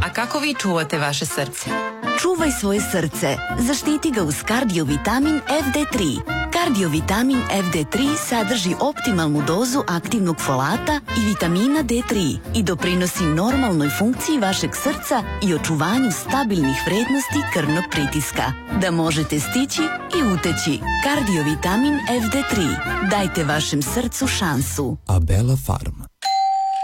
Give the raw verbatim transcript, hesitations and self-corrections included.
A kako vi čuvate vaše srce? Čuvaj svoje srce. Zaštiti ga uz kardiovitamin F D tri. Kardiovitamin F D tri sadrži optimalnu dozu aktivnog folata i vitamina D tri i doprinosi normalnoj funkciji vašeg srca i očuvanju stabilnih vrednosti krvnog pritiska. Da možete stići i uteći. Kardiovitamin F D tri. Dajte vašem srcu šansu. Abela Farm.